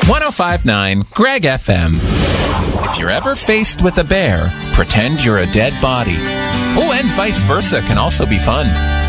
1059 Greg FM. If you're ever faced with a bear, pretend you're a dead body. Oh, and vice versa can also be fun.